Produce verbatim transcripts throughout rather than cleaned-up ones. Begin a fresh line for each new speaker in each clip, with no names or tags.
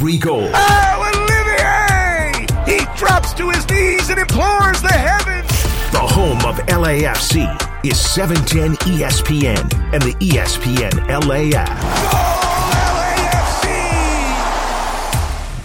Rico.
Oh, Olivier! He drops to his knees and implores the heavens.
The home of L A F C is seven ten E S P N and the E S P N L A app.
Go L A F C!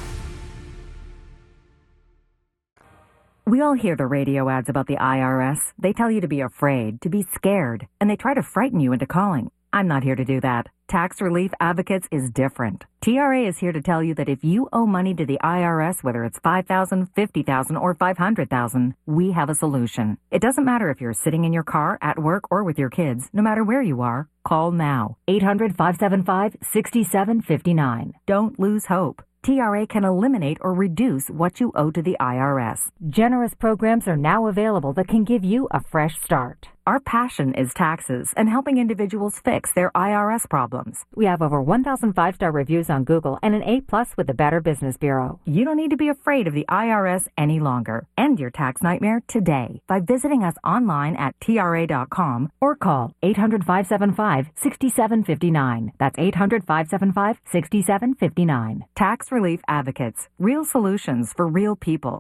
We all hear the radio ads about the I R S. They tell you to be afraid, to be scared, and they try to frighten you into calling. I'm not here to do that. Tax Relief Advocates is different. T R A is here to tell you that if you owe money to the I R S, whether it's five thousand dollars, fifty thousand dollars, or five hundred thousand dollars, we have a solution. It doesn't matter if you're sitting in your car, at work, or with your kids. No matter where you are, call now. eight hundred, five seven five, six seven five nine. Don't lose hope. T R A can eliminate or reduce what you owe to the I R S. Generous programs are now available that can give you a fresh start. Our passion is taxes and helping individuals fix their I R S problems. We have over one thousand five-star reviews on Google and an A plus with the Better Business Bureau. You don't need to be afraid of the I R S any longer. End your tax nightmare today by visiting us online at T R A dot com or call eight hundred, five seven five, six seven five nine. That's eight hundred, five seven five, six seven five nine. Tax Relief Advocates. Real solutions for real people.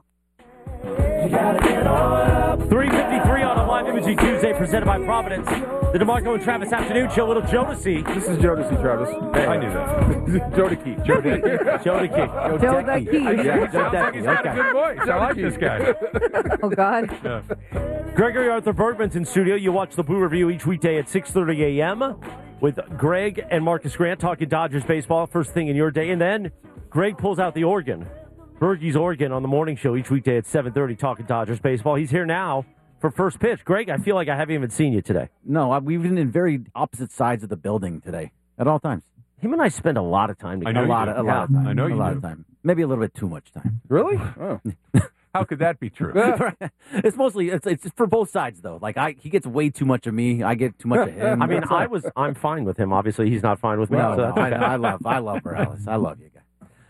three fifty-three on a live imaging Tuesday presented by Providence. The DeMarco and Travis afternoon show. Little Jodeci.
This is Jodeci, Travis.
Hey, I knew that.
Jodeci.
Jodeci. Jodeci.
Jodeci.
Yeah,
Sounds like he's got a good voice. I like this guy.
Oh, God.
Yeah. Gregory Arthur Bergman's in studio. You watch the Blue Review each weekday at six thirty a.m. with Greg and Marcus Grant talking Dodgers baseball first thing in your day. And then Greg pulls out the organ. Bergie's Organ on the morning show each weekday at seven thirty talking Dodgers baseball. He's here now for first pitch. Greg, I feel like I haven't even seen you today.
No, I, we've been in very opposite sides of the building today at all times.
Him and I spend a lot of time together.
A lot, of, a lot of time.
I know
a
you
lot
do.
of time. Maybe a little bit too much time.
Really? Oh. How could that be true?
It's mostly it's, it's for both sides though. Like I, he gets way too much of me. I get too much of him.
I mean, I was I'm fine with him. Obviously, he's not fine with me.
No,
so
no,
that's
I,
okay.
I love I love Morales. I love you guys.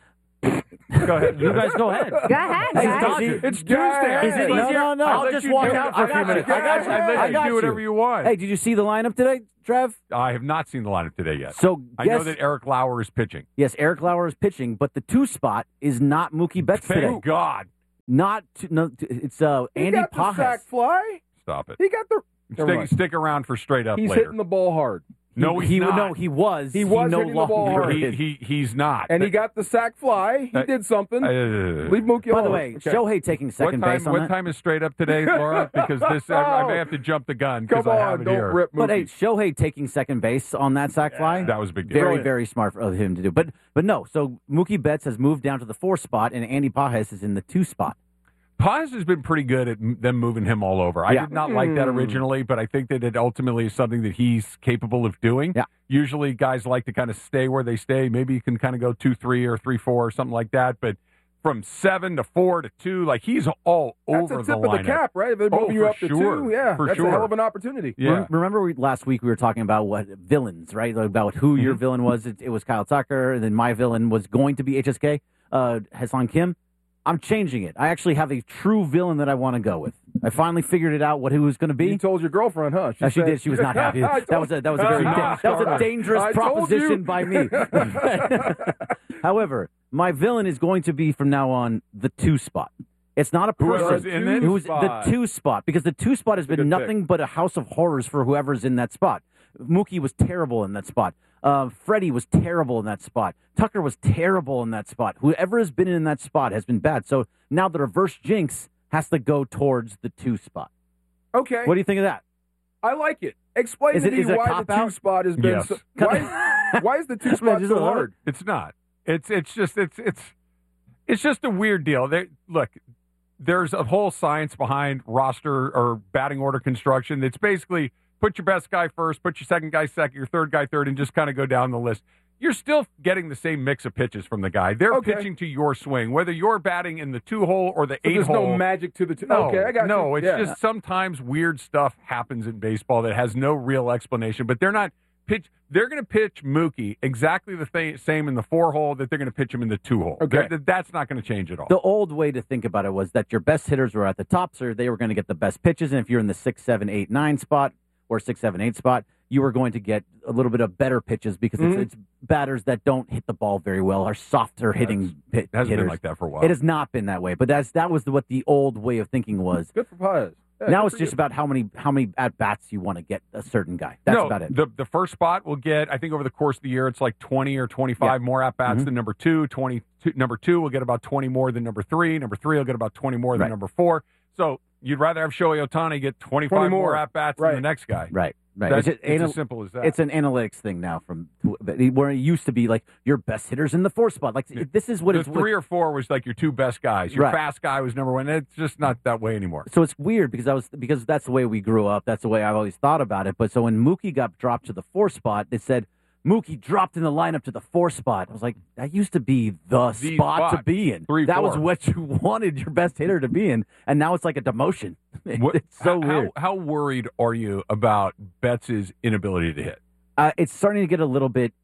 Go ahead. You guys go ahead.
Go ahead,
Hey,
guys.
Dodgers.
It's Tuesday.
Is it
No,
easier?
no, no.
I'll
let
just
you
walk
do
out
it.
for a
I
few
got
minutes.
you.
I got you.
I let
I
you
got
do whatever
you.
you want.
Hey, did you see the lineup today, Trev?
I have not seen the lineup today yet.
So
I
guess,
know that Eric Lauer is pitching.
yes, Eric Lauer is pitching, but the two spot is not Mookie Betts today.
Thank God.
Not to, no, to, it's uh
He
Andy
got the
Pajas.
sack fly.
Stop it.
He got the. Never
Stick,
mind.
stick around for straight up
He's
later.
hitting the ball hard,
no, he's
he,
not.
No, he was.
He was
no
hitting the ball
longer
hard.
he,
is.
he, he's not.
and he got the sack fly. He
Uh,
did something.
Uh,
Leave Mookie
By
alone.
the way,
Okay.
Shohei taking
what
second
time?
base on
What
that.
time is straight up today, Laura? Because this, I, I may have to jump the gun because
Come
I
on,
have it
don't
here.
rip Mookie.
But hey, Shohei taking second base on that sack fly.
That was a big deal.
Very, very smart of him to do. But but no, so Mookie Betts has moved down to the four spot, and Andy Pajas is in the two spot.
Paz has been pretty good at m- them moving him all over. I
Yeah.
did not like that originally, but I think that it ultimately is something that he's capable of doing.
Yeah.
Usually guys like to kind of stay where they stay. Maybe you can kind of go two three or three four or something like that. But from seven to four to two, like he's all
That's
over
a tip
the
of
lineup.
the cap, right? If they
Oh,
move you
for
up to
sure.
two, yeah,
For
that's
sure.
a hell of an opportunity.
Yeah.
Rem- Remember we, last week we were talking about what villains, right? Like about who your
Mhm.
villain was. It, it was Kyle Tucker, and then my villain was going to be H S K, uh, Hassan Kim. I'm changing it. I actually have a true villain that I want to go with. I finally figured it out what he was going to be.
You told your girlfriend, huh?
No, she
said-
did. She was not happy.
I
That was a that was a very
Ah,
that was a dangerous
I told
proposition
you.
by me. However, my villain is going to be from now on the two spot. It's not a
Whoever's
person.
in it?
Who's the
spot.
two spot? Because the two spot has
Good
been
pick.
nothing but a house of horrors for whoever's in that spot. Mookie was terrible in that spot. Uh, Freddie was terrible in that spot. Tucker was terrible in that spot. Whoever has been in that spot has been bad. So now the reverse jinx has to go towards the two spot.
Okay,
What do you think of that?
I like it. Explain
Is
to
it-
me
is it a
why the
cop-out?
two spot has been.
Yes.
So, why, why is the two spot
Just
so
a little-
hard?
It's not. It's it's just it's it's it's just a weird deal. They, look, there's a whole science behind roster or batting order construction. It's basically put your best guy first, put your second guy second, your third guy third, and just kind of go down the list. You're still getting the same mix of pitches from the guy. They're
Okay.
pitching to your swing, whether you're batting in the two hole or the
So
eight
there's
hole.
no magic to the two.
No,
okay, I got
no,
you.
it's
Yeah.
just sometimes weird stuff happens in baseball that has no real explanation. But they're not pitch. They're going to pitch Mookie exactly the th- same in the four hole that they're going to pitch him in the two hole.
Okay.
That- that's not going to change at all.
The old way to think about it was that your best hitters were at the top, so they were going to get the best pitches. And if you're in the six, seven, eight, nine spot or six, seven, eight spot, you were going to get a little bit of better pitches because
Mhm.
it's, it's batters that don't hit the ball very well are softer hitting pit,
It hasn't
hitters.
been like that for a while.
It has not been that way, but that's that was the, what the old way of thinking was.
Good for Paz. Yeah,
now
good
it's
for
just
you.
about how many how many at bats you want to get a certain guy. That's
no,
about it.
The, the first spot will get, I think over the course of the year, it's like twenty or twenty-five more at-bats
Mhm.
than number two. twenty, number two will get about twenty more than number three. Number three will get about twenty more than
Right.
number four. So you'd rather have Shohei Ohtani get twenty-five
twenty
more
more.
at-bats
Right.
than the next guy.
Right, right.
That's,
it's,
it's,
anal-
as simple as that.
it's an analytics thing now from where it used to be like your best hitters in the four spot. Like this is what
the
it's
three or four was like your two best guys. Your
Right.
fast guy was number one. It's just not that way anymore.
So it's weird because I was because that's the way we grew up. That's the way I've always thought about it. But so when Mookie got dropped to the four spot, they said Mookie dropped in the lineup to the four spot. I was like, that used to be the,
The
spot,
spot.
to be in.
Three,
that
four.
was what you wanted your best hitter to be in, and now it's like a demotion.
What-
it's so
how,
weird.
How worried are you about Betts' inability to hit?
Uh, it's starting to get a little bit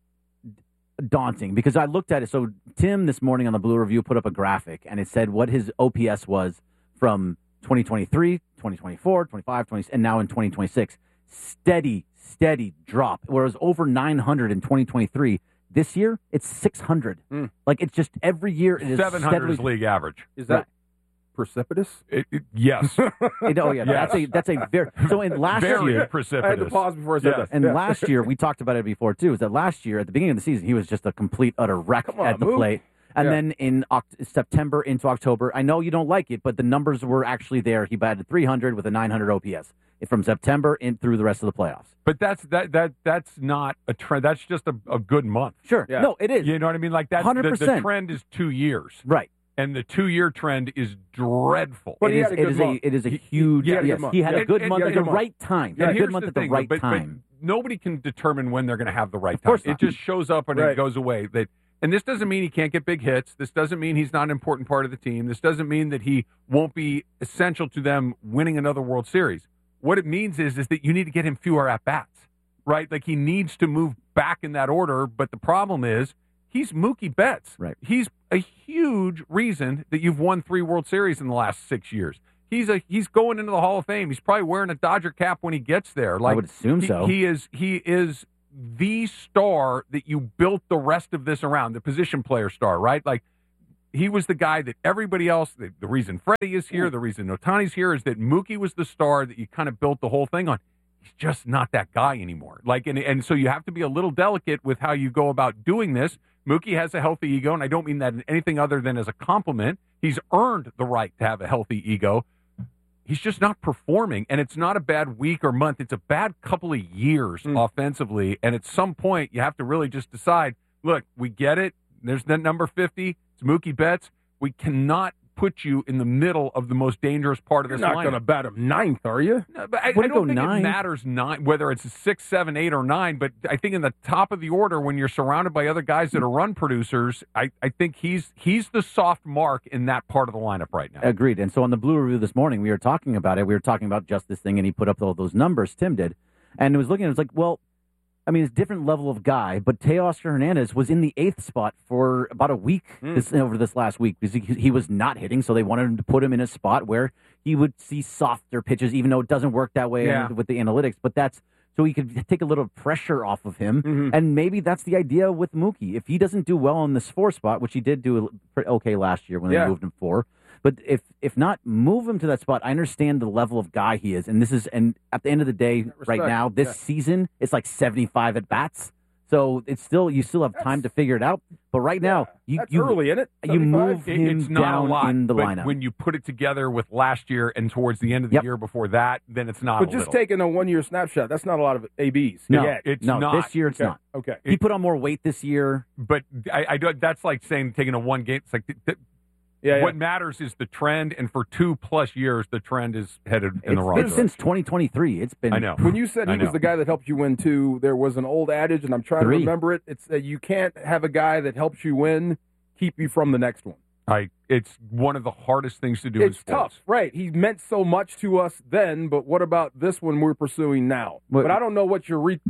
daunting because I looked at it. So Tim this morning on the Blue Review put up a graphic, and it said what his O P S was from twenty twenty-three, twenty twenty-four, twenty-five, twenty, and now in twenty twenty-six. Steady, steady drop. Whereas over nine hundred in twenty twenty-three, this year it's six hundred.
Mm.
Like it's just every year it is
seven hundred
steadily.
is league average.
Is that precipitous?
It- it- yes.
It- oh yeah,
Yes.
that's a that's a very. So in last
Very
year,
I had to
precipitous.
pause before I said
Yes.
that.
and
Yeah.
last year we talked about it before too. Is that last year at the beginning of the season he was just a complete utter wreck
Come on,
at the
move.
plate. And
Yeah.
then in Oct- September into October, I know you don't like it, but the numbers were actually there. He batted three hundred with a nine hundred O P S from September in through the rest of the playoffs.
But that's that that that's not a trend. That's just a, a good month.
Sure,
Yeah.
no, it is
You know what I mean? Like that.
one hundred
the, the
percent.
trend is two years,
right.
and the two-year trend is dreadful.
But
It
he
is,
had a
it
good
is
month.
a it is a
He-
huge.
he had a good
yes,
month.
he had
Yeah.
a good
And-
month
and-
at the
and-
right time.
And
He had a
here's
good month
the
at the
thing,
right
but, but
time.
nobody can determine when they're going to have the right
Of course
time.
not.
It just shows up and
Right.
it goes away. That, and this doesn't mean he can't get big hits. This doesn't mean he's not an important part of the team. This doesn't mean that he won't be essential to them winning another World Series. What it means is, is that you need to get him fewer at-bats, right? Like he needs to move back in that order. But the problem is he's Mookie Betts.
Right.
He's a huge reason that you've won three World Series in the last six years. He's a he's going into the Hall of Fame. He's probably wearing a Dodger cap when he gets there. Like
I would assume
he,
so.
He is he is the star that you built the rest of this around, the position player star, right? Like he was the guy that everybody else, the, the reason Freddie is here, the reason Ohtani's here is that Mookie was the star that you kind of built the whole thing on. He's just not that guy anymore. Like, and, and so you have to be a little delicate with how you go about doing this. Mookie has a healthy ego, and I don't mean that in anything other than as a compliment. He's earned the right to have a healthy ego. He's just not performing, and it's not a bad week or month. It's a bad couple of years
Mm.
offensively, and at some point you have to really just decide, look, we get it. There's that number fifty. It's Mookie Betts. We cannot put you in the middle of the most dangerous part of
You're
this
not
lineup.
going to bat him ninth, are you?
No, but I, I
Wouldn't
don't
go
think
nine.
it matters nine, whether it's a six, seven, eight, or nine. But I think in the top of the order, when you're surrounded by other guys that are run producers, I, I think he's he's the soft mark in that part of the lineup right now.
Agreed. And so on the Blue Review this morning, we were talking about it. We were talking about just this thing, and he put up all those numbers. Tim did, and it was looking. It was like, well, I mean, it's a different level of guy, but Teoscar Hernandez was in the eighth spot for about a week
Mm.
this, over this last week because he, he was not hitting, so they wanted him to put him in a spot where he would see softer pitches, even though it doesn't work that way
Yeah.
with the analytics. But that's so he could take a little pressure off of him,
Mhm.
and maybe that's the idea with Mookie. If he doesn't do well in this four spot, which he did do pretty okay last year when
Yeah.
they moved him four. But if if not, move him to that spot. I understand the level of guy he is, and this is and at the end of the day,
Respect.
right now, this
Yeah.
season, it's like seventy-five at bats. So it's still you still have time to figure it out. But right now, you
That's
you
early, isn't it?
you
seventy-five?
move
It-
him
it's not
down
a lot
in the
but
lineup.
when you put it together with last year and towards the end of the
Yep.
year before that, then it's not.
But
a
just
little.
taking a one-year snapshot, that's not a lot of A Bs.
no,
yet.
it's
no,
not.
this year it's
Okay.
not.
Okay.
He put on more weight this year.
But I, I don't. That's like saying taking a one game. It's like th- th-
Yeah, yeah.
what matters is the trend, and for two plus years, the trend is headed in the
It's
wrong
been
direction.
since twenty twenty-three. It's been
I know.
When you said
I
he was
know.
the guy that helped you win two, there was an old adage, and I'm trying
Three.
to remember it. It's that you can't have a guy that helps you win keep you from the next one.
I. It's one of the hardest things to do in
It's
sports.
tough, right? He meant so much to us then, but what about this one we're pursuing now?
What-
but I don't know what you're re-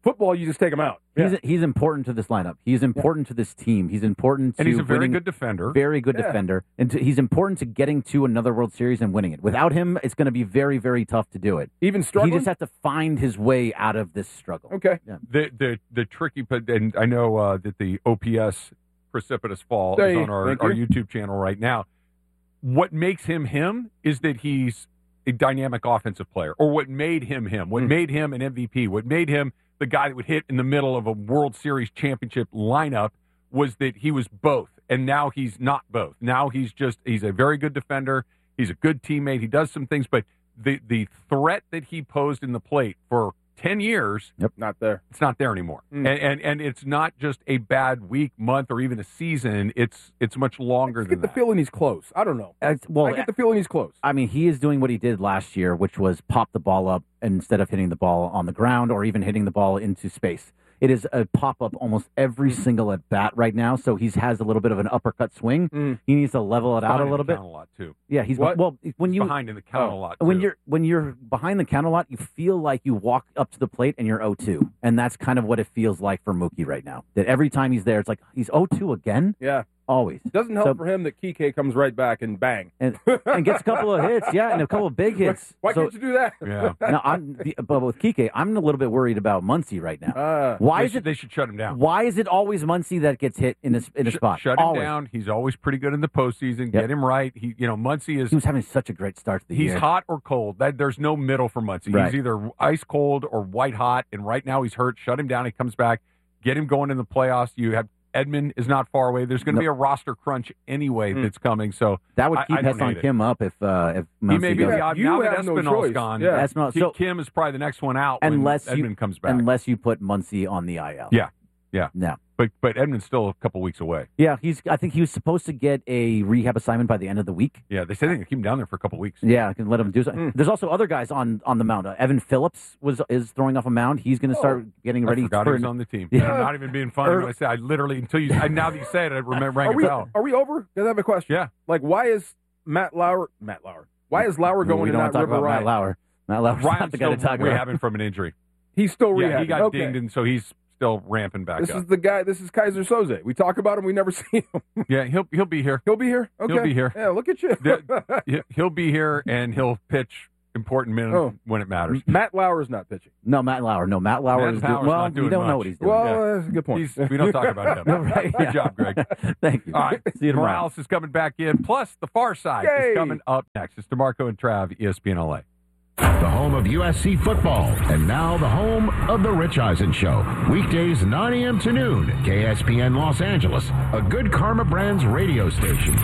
Football, you just take him out.
He's
Yeah.
he's important to this lineup. He's important to this team. He's important to
And he's a very
winning-
good defender.
Very good
Yeah.
defender. And to, he's important to getting to another World Series and winning it. Without him, it's going to be very, very tough to do it.
Even struggling?
He just has to find his way out of this struggle.
Okay.
Yeah.
The the the tricky, but and I know uh, that the O P S precipitous fall
Hey,
is on our,
thank
our
you.
YouTube channel right now. What makes him him is that he's a dynamic offensive player, or what made him him, what
Mm.
made him an M V P, what made him the guy that would hit in the middle of a World Series championship lineup was that he was both, and now he's not both. Now he's just he's a very good defender. He's a good teammate. He does some things, but the the threat that he posed in the plate for ten years,
Yep. Not there.
it's not there anymore.
Mm.
And, and and it's not just a bad week, month, or even a season. It's it's much longer
I
than
get the
that.
feeling he's close. I don't know.
It's- well,
I get the feeling he's close.
I mean, he is doing what he did last year, which was pop the ball up instead of hitting the ball on the ground or even hitting the ball into space. It is a pop up almost every single at bat right now. So he has a little bit of an uppercut swing.
Mm.
He needs to level it out
Behind
a
in
little
the
bit.
count a lot too.
Yeah, he's
What?
well. When you
Behind in the count
oh,
a lot.
when
too.
you're when you're behind the count a lot, you feel like you walk up to the plate and you're oh two, and that's kind of what it feels like for Mookie right now. That every time he's there, it's like he's oh two again.
Yeah.
Always.
Doesn't help
So-
for him that Kike comes right back and bang.
and and gets a couple of hits, yeah, and a couple of big hits.
Why
So-
can't you do that?
Yeah.
No, I'm the- but with Kike, I'm a little bit worried about Muncy right now.
Uh,
Why
they
is
should,
it?
they should shut him down.
Why is it always Muncy that gets hit in a in a
Sh-
spot?
Shut him
always.
down. He's always pretty good in the postseason.
Yep.
Get him right. He, you know, Muncy is
He was having such a great start to the
he's
year.
hot or cold. That there's no middle for Muncy.
Right.
He's either ice cold or white hot. And right now he's hurt. Shut him down. He comes back. Get him going in the playoffs. You have Edmund is not far away. There's going to
No.
be a roster crunch anyway
Mm.
that's coming. So
That would
I-
keep
I don't
Hassan
hate it.
Kim up if uh, if
he
Muncy
may be
goes.
the odd.
You
Now that
have no
Espinal's
choice.
gone,
Yeah.
That's not
Ki-
so.
Kim is probably the next one out when
Unless you-
Edmund comes back.
Unless you put Muncy on the I L.
Yeah. Yeah.
No.
But but Edmund's still a couple weeks away.
Yeah, he's. I think he was supposed to get a rehab assignment by the end of the week.
Yeah, they said they can keep him down there for a couple weeks.
Yeah, I can let him do something.
Mm.
There's also other guys on on the mound. Uh, Evan Phillips was is throwing off a mound. He's going to start getting
I
ready
forgot
for
he was on the team.
Yeah.
I'm not even being funny
Er-
when I say I literally until you I, now that you say it, I remember rang
are
a
we
bell.
are we over? Because I have a question.
Yeah.
Like, why is Matt Lauer Matt Lauer? Why is Lauer going
we
in
don't
that
want to talk
River
about
Ryan?
Matt Lauer. Matt Lauer's
Ryan's
not the guy to
still
talk about.
rehabbing from an injury.
He's still
Yeah,
rehabbing.
he got
okay.
dinged, and so he's still ramping back
This
up.
is the guy. This is Kaiser Soze. We talk about him. We never see him.
Yeah, he'll he'll be here.
He'll be here. Okay.
He'll be here.
Yeah, look at you.
The- He- he'll be here, and he'll pitch important minutes
Oh.
when it matters.
Matt Lauer's not pitching.
No, Matt Lauer. No, Matt Lauer
Matt
is
Lauer's
doing well.
not doing
we don't know
much.
what he's doing.
Well,
Yeah.
uh, that's a good point.
He's, we don't talk about him.
No, right,
Good
yeah.
job, Greg.
Thank you.
All right,
See you tomorrow.
Morales is coming back in. Plus, the Far Side
Yay.
is coming up next. It's DeMarco and Trav, E S P N L A.
The home of U S C football, and now the home of The Rich Eisen Show. Weekdays nine a.m. to noon, K S P N Los Angeles, a Good Karma Brands radio station.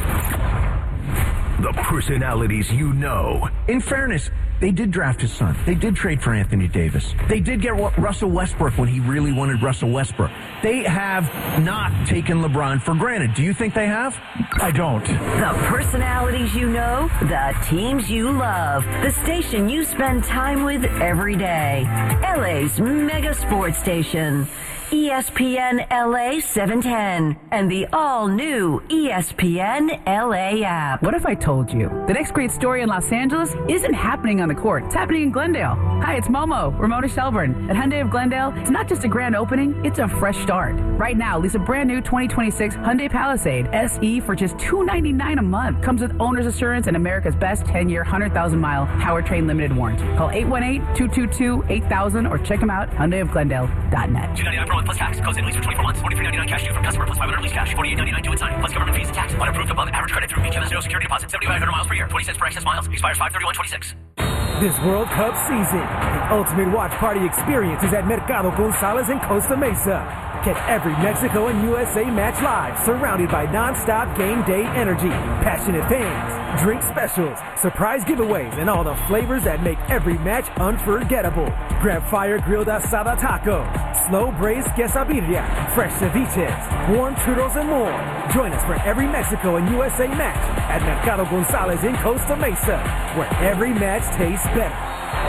The personalities you know.
In fairness, they did draft his son. They did trade for Anthony Davis. They did get Russell Westbrook when he really wanted Russell Westbrook. They have not taken LeBron for granted. Do you think they have? I don't.
The personalities you know, the teams you love, the station you spend time with every day. L A's mega sports station. E S P N L A seven ten and the all-new E S P N L A app.
What if I told you the next great story in Los Angeles isn't happening on the court? It's happening in Glendale. Hi, it's Momo, Ramona Shelburne. At Hyundai of Glendale, it's not just a grand opening, it's a fresh start. Right now, lease a brand new twenty twenty-six Hyundai Palisade S E for just two hundred ninety-nine dollars a month. Comes with owner's assurance and America's best ten-year, one hundred thousand mile powertrain limited warranty. Call eight one eight, two two two, eight thousand or check them out, Hyundai of Glendale dot net.
two ninety-nine per month plus tax. Goes in lease for twenty-four months. forty-three ninety-nine cash due from customer plus five hundred lease cash. forty-eight ninety-nine due at sign plus government fees and tax. Unapproved above average credit through H M S. No security deposit. seventy-five hundred miles per year. twenty cents per excess miles. Expires five thirty-one twenty-six.
This World Cup season, the ultimate watch party experience is at Mercado Gonzalez in Costa Mesa. Catch every Mexico and U S A match live, surrounded by non-stop game day energy, passionate fans, drink specials, surprise giveaways, and all the flavors that make every match unforgettable. Grab fire grilled asada taco, slow braised quesadilla, fresh ceviches, warm churros, and more. Join us for every Mexico and U S A match at Mercado Gonzalez in Costa Mesa, where every match tastes better.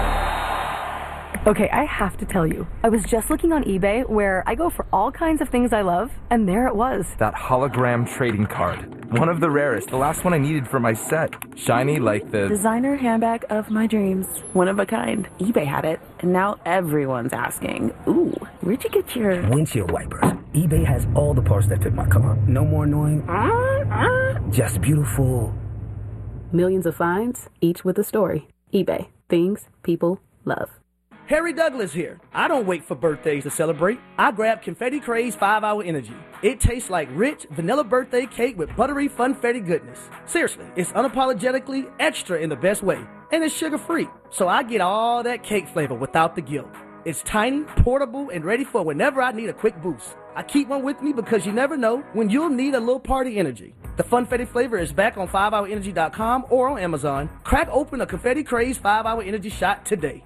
Okay, I have to tell you, I was just looking on eBay where I go for all kinds of things I love, and there it was.
That hologram trading card. One of the rarest. The last one I needed for my set. Shiny like the...
Designer handbag of my dreams. One of a kind. eBay had it, and now everyone's asking, ooh, where'd you get your...
Windshield wipers. eBay has all the parts that fit my car. No more annoying... Just beautiful.
Millions of finds, each with a story. eBay. Things people love.
Harry Douglas here. I don't wait for birthdays to celebrate. I grab Confetti Craze five hour Energy. It tastes like rich vanilla birthday cake with buttery funfetti goodness. Seriously, it's unapologetically extra in the best way. And it's sugar-free, so I get all that cake flavor without the guilt. It's tiny, portable, and ready for whenever I need a quick boost. I keep one with me because you never know when you'll need a little party energy. The Funfetti flavor is back on five hour energy dot com or on Amazon. Crack open a Confetti Craze five hour Energy shot today.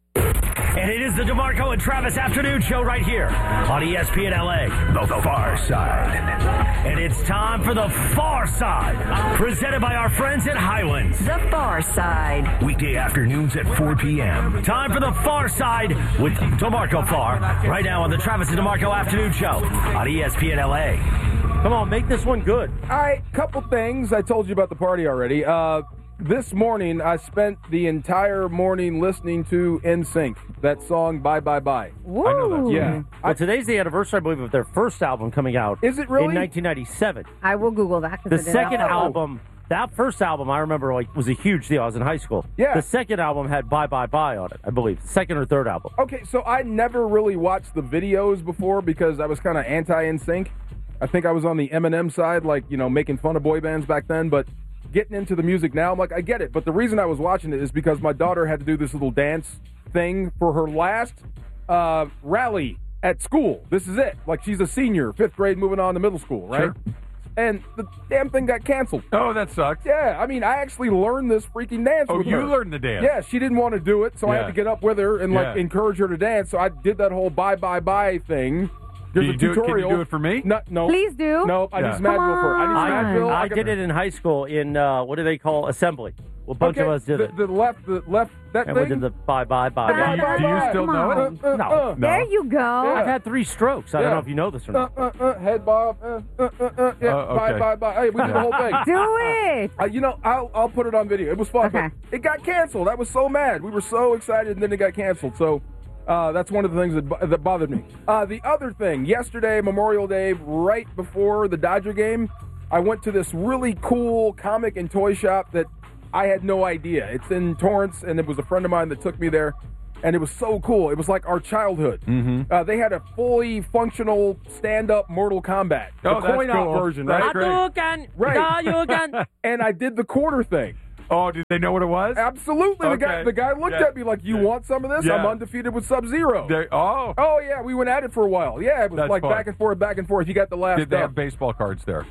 And it is the DeMarco and Travis Afternoon Show right here on E S P N L A, the Far Side. And it's time for the Far Side, presented by our friends at Highlands.
The Far Side.
Weekday afternoons at four p.m. Time for the Far Side with DeMarco Far, right now on the Travis and DeMarco Afternoon Show on E S P N L A.
Come on, make this one good.
All right, couple things. I told you about the party already. Uh, this morning, I spent the entire morning listening to N Sync, that song Bye Bye Bye.
Woo. I know that.
Yeah.
Well, today's the anniversary, I believe, of their first album coming out.
Is it really?
In nineteen ninety-seven.
I will Google that.
The second album, that first album, I remember, like, was a huge deal. I was in high school.
Yeah.
The second album had Bye Bye Bye on it, I believe. Second or third album.
Okay, so I never really watched the videos before because I was kind of anti-N Sync. I think I was on the Eminem side, like, you know, making fun of boy bands back then, but getting into the music now, I'm like, I get it. But the reason I was watching it is because my daughter had to do this little dance thing for her last uh, rally at school. This is it. Like, she's a senior, fifth grade, moving on to middle school, right?
Sure.
And the damn thing got canceled.
Oh, that sucks.
Yeah, I mean, I actually learned this freaking dance
Oh,
with
you
her.
learned the dance.
Yeah, she didn't want to do it, so I
Yeah.
had to get up with her and, like,
Yeah.
encourage her to dance. So I did that whole bye, bye, bye thing. There's
Can
a
you do it- can you
tutorial.
do it for me?
No, no.
Please do.
No, I
Yeah.
need Smadville for it. I need
I,
Smadville.
I
got-
did it in high school in, uh, what do they call, assembly. Well, a bunch
okay,
of us did
the,
it.
the left, the left, that
And
thing.
we did the bye, bye, bye.
Bye, bye,
Do you
bye.
still
Come
know
on.
it?
Uh, uh,
No.
uh.
There you go.
I've had three strokes. I don't
Yeah.
know if you know this or
Uh,
not.
uh, uh, head bob. Uh, uh, uh, uh, yeah,
Uh,
bye,
okay.
bye, bye. Hey, we did the whole thing.
Do it.
Uh, you know, I'll I'll put it on video. It was fun.
Okay.
But it got canceled. I was so mad. We were so excited, and then it got canceled. So uh, that's one of the things that, bo- that bothered me. Uh, the other thing, yesterday, Memorial Day, right before the Dodger game, I went to this really cool comic and toy shop that I had no idea. It's in Torrance, and it was a friend of mine that took me there. And it was so cool. It was like our childhood.
Mm-hmm.
Uh, they had a fully functional stand-up Mortal Kombat.
Oh,
the
that's
coin-op
cool.
version,
That's
right?
great.
Hadouken!
Right.
Hadouken!
And I did the quarter thing.
Oh, did they know what it was?
Absolutely. The guy
Okay.
the guy looked
Yeah.
at me like, you
Yeah.
want some of this?
Yeah.
I'm undefeated with Sub-Zero.
They, oh.
Oh, yeah. We went at it for a while. Yeah, it was
That's
like
fun.
back and forth, back and forth. You got the last
Did they
uh,
have baseball cards there?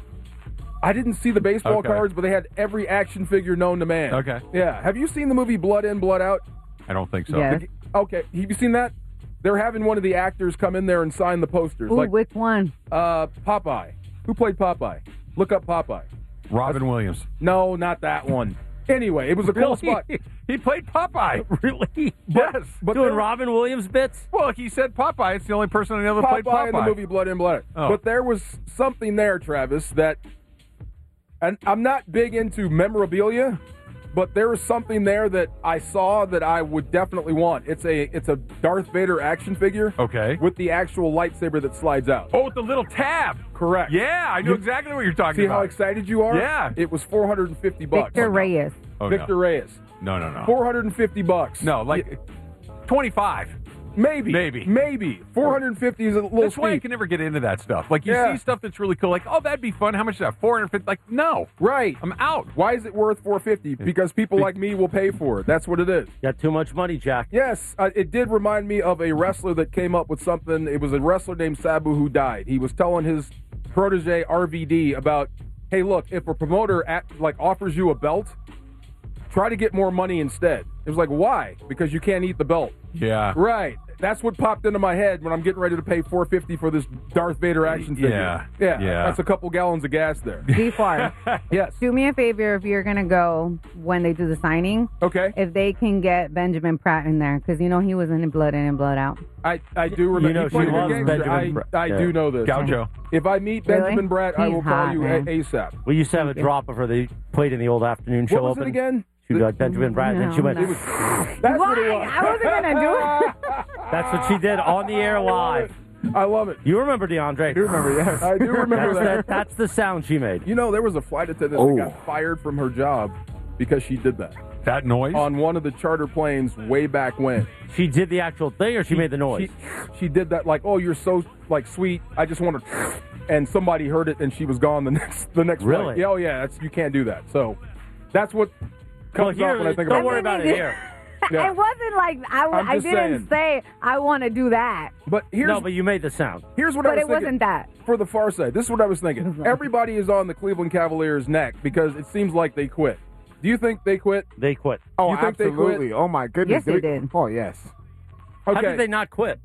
I didn't see the baseball
Okay.
cards, but they had every action figure known to man.
Okay.
Yeah. Have you seen the movie Blood In, Blood Out?
I don't think so.
Yes.
Okay. Have you seen that? They're having one of the actors come in there and sign the posters.
Ooh,
like
which one?
uh, Popeye. Who played Popeye? Look up Popeye.
Robin Williams.
No, not that one. Anyway, it was a cool spot.
He played Popeye.
Really?
Yes.
But
Doing
there-
Robin Williams bits?
Well, he said Popeye. It's the only person I know that played
Popeye
Popeye.
in the movie Blood In, Blood Out.
Oh.
But there was something there, Travis, that, and I'm not big into memorabilia, but there was something there that I saw that I would definitely want. It's a it's a Darth Vader action figure.
Okay.
With the actual lightsaber that slides out.
Oh, with the little tab.
Correct.
Yeah, I know
You-
exactly what you're talking
See
about.
how excited you are?
Yeah.
It was four hundred fifty bucks.
Victor Reyes.
Oh,
Victor
no.
Reyes.
No, no, no.
four hundred fifty bucks.
No, like twenty-five.
Maybe.
Maybe.
Maybe. four hundred fifty is a little
That's why I
steep.
can never get into that stuff. Like, you
Yeah.
see stuff that's really cool, like, oh, that'd be fun. How much is that? four hundred fifty? Like, no.
Right.
I'm out.
Why is it worth four hundred fifty? Because people like me will pay for it. That's what it is.
Got too much money, Jack.
Yes, uh, it did remind me of a wrestler that came up with something. It was a wrestler named Sabu who died. He was telling his protege R V D about, hey, look, if a promoter at, like offers you a belt, try to get more money instead. It was like, why? Because you can't eat the belt.
Yeah.
Right. that's what popped into my head when I'm getting ready to pay four fifty for this Darth Vader action figure.
Yeah,
yeah,
yeah.
That's a couple gallons of gas there.
D four.
Yes.
Do me a favor if you're gonna go when they do the signing.
Okay.
If they can get Benjamin Pratt in there, because you know he was in Blood In and Blood Out.
I, I do remember.
You know
he
she
played a
loves
good gangster.
Benjamin
I,
Pratt.
I
Yeah.
do know this.
Gaucho.
If I meet
Really?
Benjamin Pratt, I
He's
will call
hot,
you
man.
a- ASAP.
We used to have a drop of her. They played in the old afternoon show.
What was it
open.
again?
She was like Benjamin Pratt, and then she
No,
went.
no.
That's what it
Why?
was.
I wasn't gonna do it.
That's what she did on the air live.
I love it.
You remember DeAndre?
I do remember, yes. I do remember
that's,
that.
that. That's the sound she made.
You know, there was a flight attendant
Oh.
that got fired from her job because she did that.
That noise?
On one of the charter planes way back when.
She did the actual thing, or she, made the noise?
She, she did that like, oh, you're so like sweet. I just want to, and somebody heard it, and she was gone the next the next
Really?
flight. Yeah, oh yeah, that's, you can't do that. So that's what
Well,
comes
here,
up when I think
don't
about
worry
it.
about it here.
Yeah.
It wasn't like I, w-
I'm
I
just
didn't say I want to do that.
But here's
No, but you made the sound.
here's what I
But
was
it
thinking.
wasn't that.
For the far side, this is what I was thinking. Everybody is on the Cleveland Cavaliers' neck because it seems like they quit. Do you think they quit?
They quit.
Oh,
You think they quit?
absolutely. Oh, my goodness.
Yes, they did.
Oh, yes.
Okay.
How did they not quit?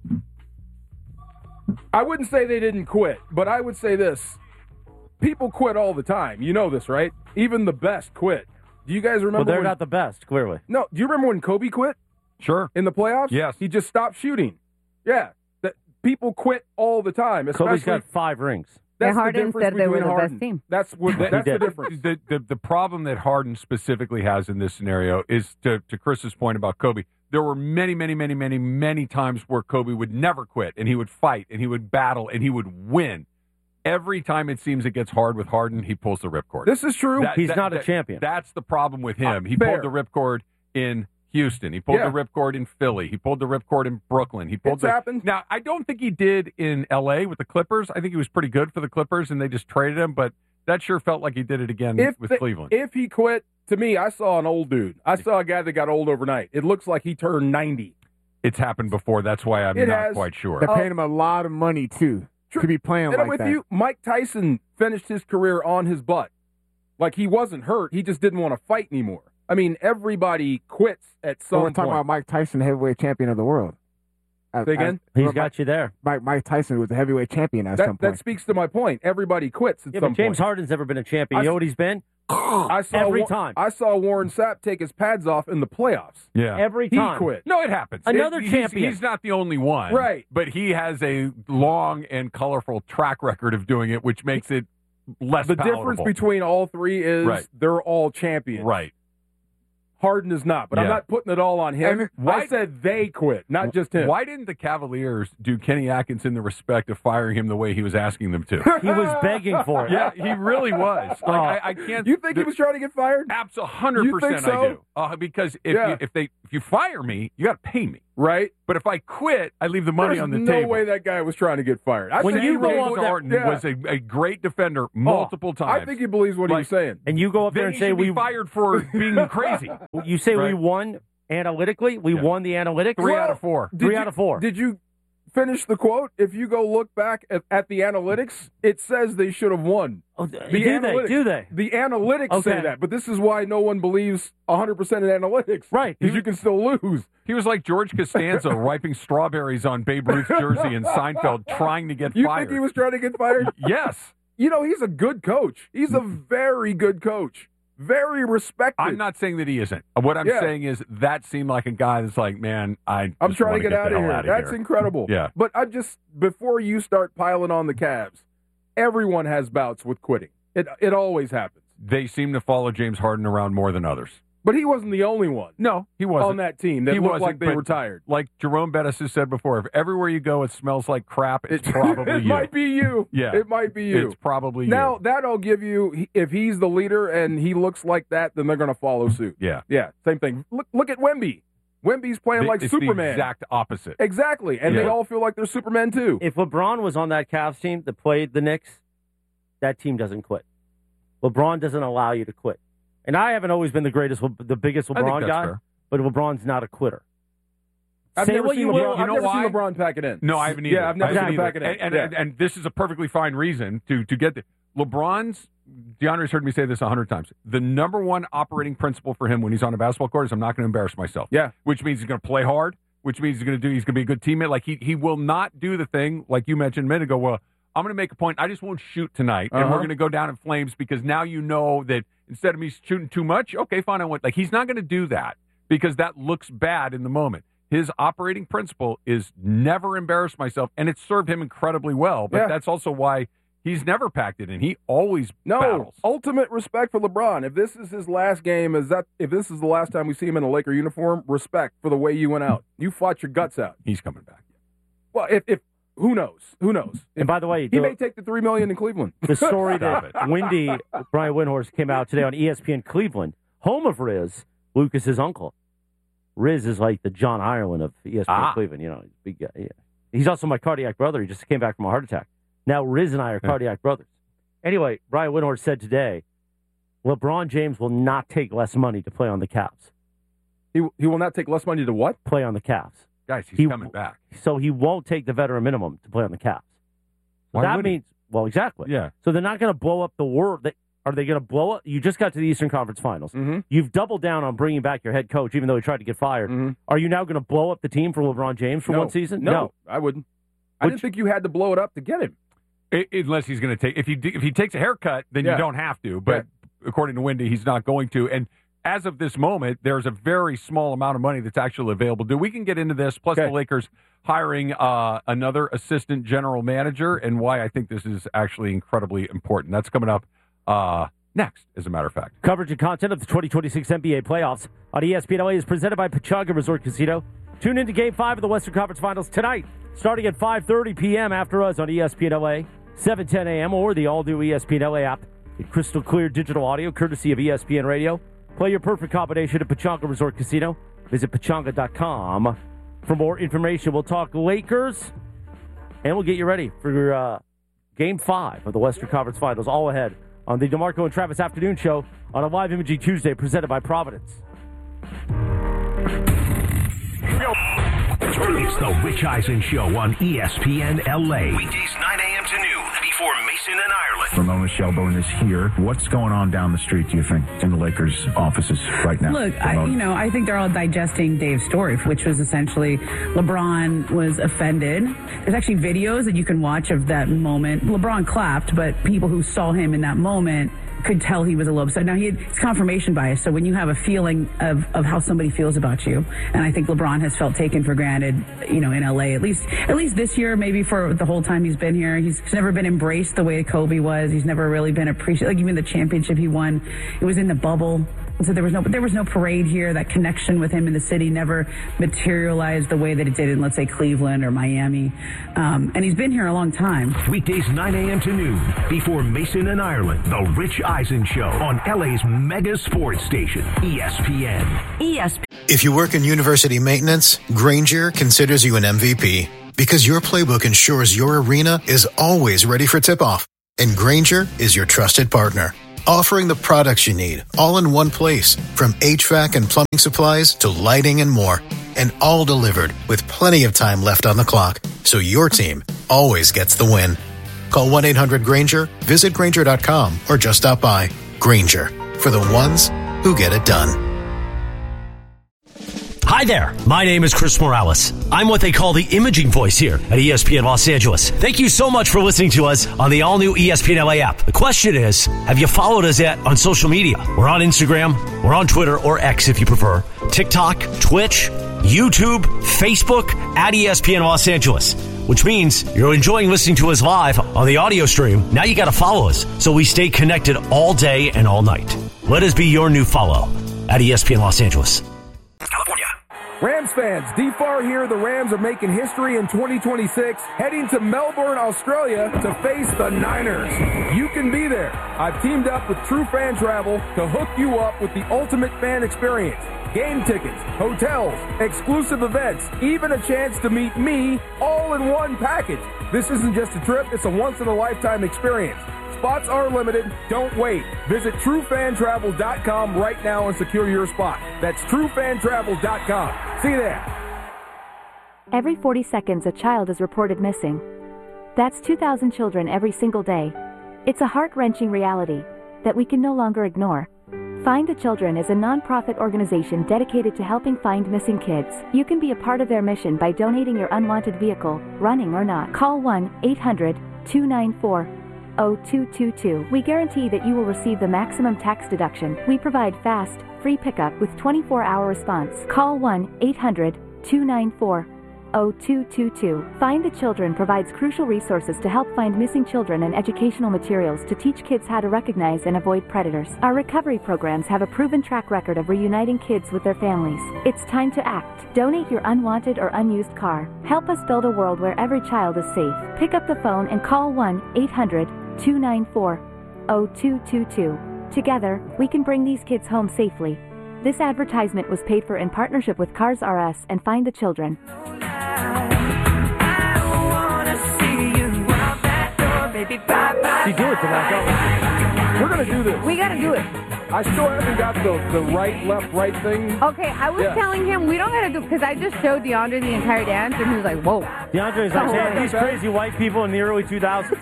I wouldn't say they didn't quit, but I would say this. People quit all the time. You know this, right? Even the best quit. Do you guys remember
Well, they're
when,
not the best, clearly.
No, do you remember when Kobe quit
Sure.
in the playoffs?
Yes.
He just stopped shooting. Yeah. That people quit all the time, especially
Kobe's got five rings.
that's the
Harden
difference
said they were
between
the best
Harden.
team.
That's what
The-
that's the
did.
difference.
The, the the problem that Harden specifically has in this scenario is to to Chris's point about Kobe. There were many, many, many, many, many times where Kobe would never quit, and he would fight, and he would battle, and he would win. Every time it seems it gets hard with Harden, he pulls the ripcord.
This is true.
That-
He's
that-
not a
that-
champion.
That's the problem with him.
Uh,
he
fair.
pulled the ripcord in Houston. He pulled
Yeah.
the ripcord in Philly. He pulled the ripcord in Brooklyn. He pulled
It's
the,
happened.
Now, I don't think he did in L A with the Clippers. I think he was pretty good for the Clippers, and they just traded him. But that sure felt like he did it again
If
with
the-
Cleveland.
If he quit, to me, I saw an old dude. I saw a guy that got old overnight. It looks like he turned ninety.
It's happened before. That's why I'm
It
not
has.
quite sure.
They're
Oh.
paying him a lot of money, too, to be playing
And I'm
like
with
that.
you. Mike Tyson finished his career on his butt. Like he wasn't hurt. He just didn't want to fight anymore. I mean, everybody quits at
But
some
we're talking
point.
about Mike Tyson, the heavyweight champion of the world. As-
Say again?
as-
He's
Mike,
got you there.
Mike, Mike Tyson was a heavyweight champion at
that,
some
that
point.
speaks to my point. Everybody quits at
Yeah,
some
but James
point.
Harden's never been a champion.
I-
You know what he's been?
I saw
every
Wa-
time.
I saw Warren Sapp take his pads off in the playoffs.
Yeah.
Every
He
time.
quit.
No, it happens.
Another
It- he's-
champion.
He's, not the only one.
Right.
But he has a long and colorful track record of doing it, which makes it less
The
palatable.
difference between all three is
Right.
they're all champions.
Right.
Harden is not, but I'm
Yeah.
not putting it all on him.
And why-
I said they quit, not just him.
Why didn't the Cavaliers do Kenny Atkinson the respect of firing him the way he was asking them to?
He was begging for it.
Yeah, he really was. Like, I, I can't.
You think he was trying to get fired?
Absolutely, hundred
You think
percent. I
so?
do. Uh, because if
Yeah.
you, if they if you fire me, you got to pay me.
Right?
But if I quit, I leave the money
There's
on the
no
table.
way that guy was trying to get fired. I
When
think
you
he
go
believes
up
what-
there-
Harden
yeah.
was a, a great defender multiple times.
I think he believes what
Like,
he's saying.
And you go up there
Then
and
he
say
should
we
be fired for being crazy.
You say we
Right.
won analytically. We
Yeah.
won the analytics.
Three
Well,
out of four.
Did
Three
you-
out of four.
Did you finish the quote? If you go look back at, at the analytics, it says they should have won.
Oh,
The
do
analytics-
they? Do they?
The analytics
Okay.
say that, but this is why no one believes one hundred percent in analytics.
Right.
Because you can still lose.
He was like George Costanza wiping strawberries on Babe Ruth's jersey in Seinfeld, trying to get
You
fired.
think he was trying to get fired?
Yes.
You know, he's a good coach. He's a very good coach. Very respected.
I'm not saying that he isn't. What I'm
Yeah.
saying is that seemed like a guy that's like, man, I
I'm
just
trying
wanna
to get, out
the
of
hell
here.
outta
That's
here.
incredible.
Yeah.
But I just, before you start piling on the Cavs, everyone has bouts with quitting. It it always happens.
They seem to follow James Harden around more than others.
But he wasn't the only one
No, he wasn't.
on that team that
He
looked
wasn't,
like they
but
were tired.
Like Jerome Bettis has said before, if everywhere you go it smells like crap, it's probably
it
you.
might be you.
Yeah.
It might be you.
It's probably
Now,
you.
that I'll give you, he- if he's the leader and he looks like that, then they're going to follow suit.
Yeah.
Yeah, same thing. Look, look at Wemby. Wemby's playing
They-
like
it's
Superman.
the exact opposite.
Exactly. And they
Yeah.
all feel like they're Superman, too.
If LeBron was on that Cavs team that played the Knicks, that team doesn't quit. LeBron doesn't allow you to quit. And I haven't always been the greatest, the biggest
I think
LeBron
that's
guy,
fair.
but LeBron's not a quitter.
I've
Say
never
what
seen
you
LeBron,
will.
I've
You know
never
why?
seen LeBron pack it in.
No, I haven't either.
Yeah, I've never
I
seen
haven't
him pack it
either.
in.
And,
Yeah.
and, and this is a perfectly fine reason to, to get the LeBron's, DeAndre's heard me say this a hundred times. The number one operating principle for him when he's on a basketball court is I'm not going to embarrass myself.
Yeah.
Which means he's going to play hard, which means he's going to do. He's going to be a good teammate. Like he he will not do the thing like you mentioned a minute ago. Well, I'm going to make a point. I just won't shoot tonight, and
Uh-huh.
we're going to go down in flames because now you know that instead of me shooting too much, okay, fine, I went. Like he's not going to do that because that looks bad in the moment. His operating principle is never embarrass myself, and it's served him incredibly well. But
Yeah.
that's also why he's never packed it in. He always
No,
battles.
ultimate respect for LeBron. If this is his last game, is that if this is the last time we see him in a Laker uniform, respect for the way you went out. You fought your guts out.
He's coming back.
Well, if, if who knows? Who knows?
And by the way,
he
the-
may take the three million in Cleveland.
The story that Wendy, Brian Windhorst, came out today on E S P N Cleveland, home of Riz, Lucas's uncle. Riz is like the John Ireland of E S P N
Ah.
Cleveland. You know, big guy. Yeah. He's also my cardiac brother. He just came back from a heart attack. Now Riz and I are cardiac brothers. Anyway, Brian Windhorst said today, LeBron James will not take less money to play on the Cavs.
He he will not take less money to what?
Play on the Cavs.
Guys, he's
He-
coming back.
So he won't take the veteran minimum to play on the Cavs. So
Why
that
would he?
means, well, exactly.
Yeah.
So they're not going to blow up the world. They, are they going to blow up? You just got to the Eastern Conference Finals.
Mm-hmm.
You've doubled down on bringing back your head coach, even though he tried to get fired.
Mm-hmm.
Are you now going to blow up the team for LeBron James for
no.
one season?
No, I wouldn't. I
Would
didn't think you had to blow it up to get him.
I- unless he's going to take if he if he takes a haircut, then
Yeah.
you don't have to. But according to Wendy, he's not going to. And as of this moment, there's a very small amount of money that's actually available. Do we can get into this? Plus,
Okay.
the Lakers hiring uh, another assistant general manager, and why I think this is actually incredibly important. That's coming up uh, next, as a matter of fact.
Coverage and content of the twenty twenty-six N B A playoffs on E S P N L A is presented by Pechanga Resort Casino. Tune in to Game five of the Western Conference Finals tonight, starting at five thirty p.m. after us on E S P N L A, seven ten a.m. or the all-new E S P N L A app. In crystal clear digital audio, courtesy of E S P N Radio. Play your perfect combination at Pechanga Resort Casino. Visit pechanga dot com for more information. We'll talk Lakers, and we'll get you ready for uh, Game five of the Western Conference Finals, all ahead on the DeMarco and Travis Afternoon Show on a live Imaging Tuesday presented by Providence.
It's the Rich Eisen Show on E S P N L A.
Weekdays nine a.m. to noon before Mason and Ireland.
Ramona Shelburne is here. What's going on down the street, do you think, in the Lakers' offices right now?
Look, I,
Ramona?
you know, I think they're all digesting Dave's story, which was essentially LeBron was offended. There's actually videos that you can watch of that moment. LeBron clapped, but people who saw him in that moment could tell he was a little upset. Now, he had, it's confirmation bias, so when you have a feeling of, of how somebody feels about you, and I think LeBron has felt taken for granted, you know, in L A, at least at least this year, maybe for the whole time he's been here. He's never been embraced the way Kobe was. He's never really been appreciated. Like, even the championship he won, it was in the bubble. So there was no, there was no parade here. That connection with him in the city never materialized the way that it did in, let's say, Cleveland or Miami. Um, and he's been here a long time.
Weekdays nine a.m. to noon before Mason and Ireland. The Rich Eisen Show on L A's mega sports station, E S P N.
E S P N.
If you work in university maintenance, Granger considers you an M V P because your playbook ensures your arena is always ready for tip-off. And Granger is your trusted partner, offering the products you need all in one place, from H V A C and plumbing supplies to lighting and more, and all delivered with plenty of time left on the clock, so your team always gets the win. Call one eight hundred Granger, visit Granger dot com, or just stop by. Granger, for the ones who get it done.
Hi there, my name is Chris Morales. I'm what they call the imaging voice here at E S P N Los Angeles. Thank you so much for listening to us on the all-new E S P N L A app. The question is, have you followed us yet on social media? We're on Instagram, we're on Twitter, or X if you prefer, TikTok, Twitch, YouTube, Facebook, at E S P N Los Angeles, which means you're enjoying listening to us live on the audio stream. Now you got to follow us so we stay connected all day and all night. Let us be your new follow at E S P N Los Angeles.
California.
Rams fans, D F A R here. The Rams are making history in twenty twenty-six, heading to Melbourne, Australia to face the Niners. You can be there. I've teamed up with True Fan Travel to hook you up with the ultimate fan experience. Game tickets, hotels, exclusive events, even a chance to meet me all in one package. This isn't just a trip, it's a once-in-a-lifetime experience. Spots are limited. Don't wait. Visit true fan travel dot com right now and secure your spot. That's true fan travel dot com. See you there.
Every forty seconds, a child is reported missing. That's two thousand children every single day. It's a heart-wrenching reality that we can no longer ignore. Find the Children is a nonprofit organization dedicated to helping find missing kids. You can be a part of their mission by donating your unwanted vehicle, running or not. Call one eight hundred two nine four oh two two two. We guarantee that you will receive the maximum tax deduction. We provide fast, free pickup with twenty-four hour response. Call one eight hundred two nine four oh two two two. Find the Children provides crucial resources to help find missing children and educational materials to teach kids how to recognize and avoid predators. Our recovery programs have a proven track record of reuniting kids with their families. It's time to act. Donate your unwanted or unused car. Help us build a world where every child is safe. Pick up the phone and call one eight hundred two nine four oh two two two. Together, we can bring these kids home safely. This advertisement was paid for in partnership with Cars R Us and Find the Children.
You do it, Tanaka. We're going to do this.
We got to do it.
I still haven't got the, the right, left, right thing.
Okay, I was
Yeah.
telling him we don't got to do because I just showed DeAndre the entire dance and he was like, whoa.
DeAndre's like, man, these crazy white people in the early two thousands.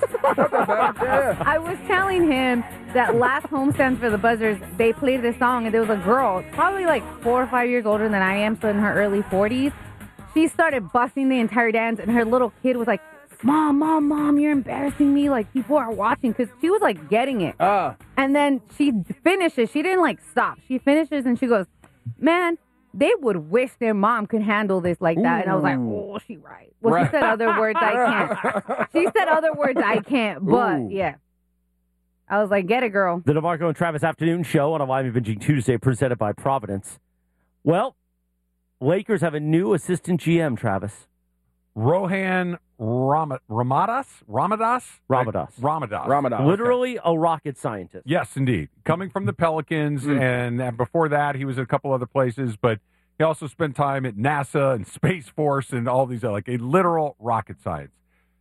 I was telling him that last homestand for the Buzzers, they played this song and there was a girl, probably like four or five years older than I am, so in her early forties. She started busting the entire dance and her little kid was like, Mom, Mom, Mom, you're embarrassing me. Like, people are watching because she was like getting it.
Uh.
And then she finishes. She didn't like stop. She finishes and she goes, man, they would wish their mom could handle this like that. And I was like, oh, she right. Well,
Right.
she said other words I can't. She said other words I can't. But,
Ooh.
yeah. I was like, get it, girl.
The DeMarco and Travis Afternoon Show on a live binging Tuesday presented by Providence. Well, Lakers have a new assistant G M, Travis.
Rohan Ram- Ramadas? Ramadas?
Ramadas.
Ramadas.
Ramadas.
Literally a rocket scientist.
Yes, indeed. Coming from the Pelicans,
Mm.
and, and before that, he was at a couple other places, but he also spent time at NASA and Space Force and all these, other, like a literal rocket science.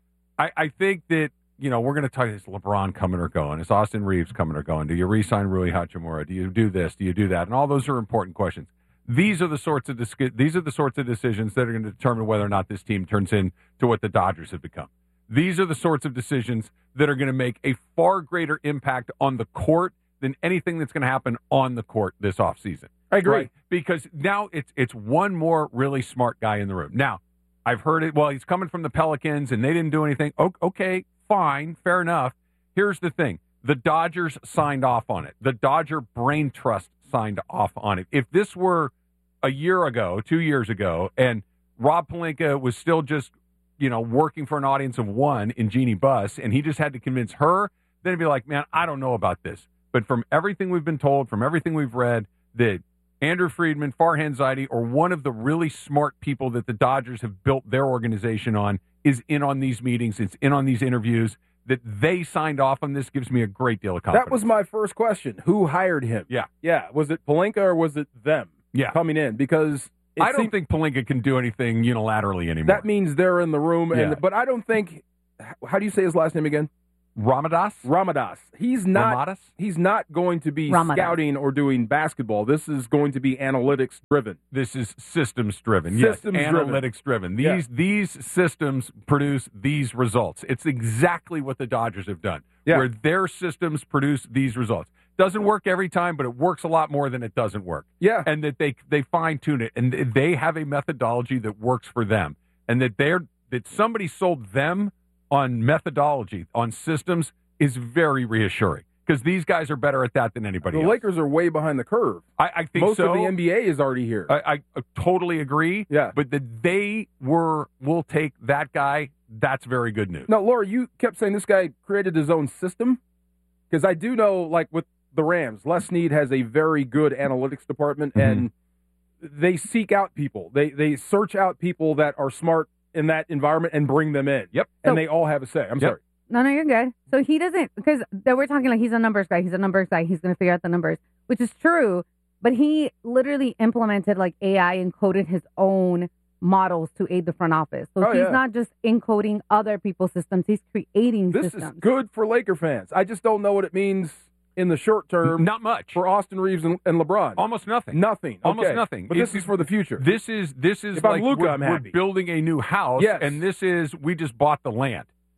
I, I think that, you know, we're going to talk, is LeBron coming or going? Is Austin Reeves coming or going? Do you re-sign Rui Hachimura? Do you do this? Do you do that? And all those are important questions. These are the sorts of dis- these are the sorts of decisions that are going to determine whether or not this team turns into what the Dodgers have become. These are the sorts of decisions that are going to make a far greater impact on the court than anything that's going to happen on the court this offseason.
I agree.
Right? Because now it's it's one more really smart guy in the room. Now, I've heard it, well, he's coming from the Pelicans and they didn't do anything. O- okay, fine, fair enough. Here's the thing. The Dodgers signed off on it. The Dodger Brain Trust signed off on it. If this were a year ago, two years ago, and Rob Pelinka was still just, you know, working for an audience of one in Jeannie Buss, and he just had to convince her, then it'd be like, man, I don't know about this. But from everything we've been told, from everything we've read, that Andrew Friedman, Farhan Zaidi, or one of the really smart people that the Dodgers have built their organization on is in on these meetings, it's in on these interviews, that they signed off on this gives me a great deal of confidence.
That was my first question. Who hired him?
Yeah.
Yeah. Was it Pelinka or was it them
Yeah.
coming in? Because it
I don't
seemed-
think Pelinka can do anything unilaterally anymore.
that means they're in the room. And
Yeah.
But I don't think, how do you say his last name again?
Ramadas?
Ramadas. He's not.
Ramadas?
He's not going to be
Ramadas.
scouting or doing basketball. This is going to be analytics driven.
This is systems driven.
Systems
yes,
driven.
analytics driven. These
Yeah.
these systems produce these results. It's exactly what the Dodgers have done.
Yeah.
Where their systems produce these results. Doesn't work every time, but it works a lot more than it doesn't work.
Yeah.
And that they they fine tune it and they have a methodology that works for them. And that they're that somebody sold them on methodology, on systems is very reassuring. Because these guys are better at that than anybody
The
else.
Lakers are way behind the curve.
I, I think
Most
so.
of the N B A is already here.
I, I totally agree.
Yeah.
But that they were will take that guy, that's very good news.
Now, Laura, you kept saying this guy created his own system. Because I do know, like with the Rams, Les Snead has a very good analytics department,
Mm-hmm.
and they seek out people. They they search out people that are smart in that environment and bring them in.
Yep.
And
So-
they all have a say. I'm
Yep.
sorry.
No, no, you're good. So he doesn't, because we're talking like he's a numbers guy. He's a numbers guy. He's going to figure out the numbers, which is true. But he literally implemented like A I and coded his own models to aid the front office. So
Oh,
he's
yeah.
not just encoding other people's systems. He's creating
This
systems.
is good for Laker fans. I just don't know what it means in the short term.
Not much.
For Austin Reeves and, and LeBron.
Almost nothing.
Nothing.
Almost
Okay.
nothing.
But
It's-
this is for the future.
This is this is
If I'm
like
Luka,
we're,
I'm
we're
happy.
building a new house,
Yes.
and this is we just bought the land.